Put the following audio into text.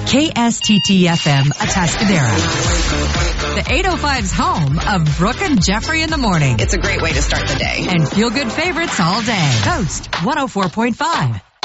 KSTT-FM Atascadero. The 805's home of Brooke and Jeffrey in the morning. It's a great way to start the day. And feel-good favorites all day. Coast 104.5.